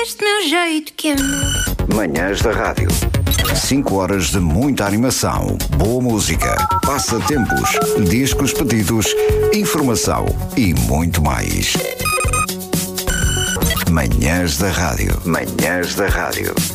Este meu jeito que é meu. Manhãs da Rádio. 5 horas de muita animação, boa música, passatempos, discos pedidos, informação e muito mais. Manhãs da Rádio. Manhãs da Rádio.